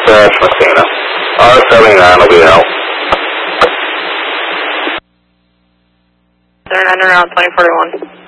Dispatch, Messina. R79 will be out. 79 around 2041.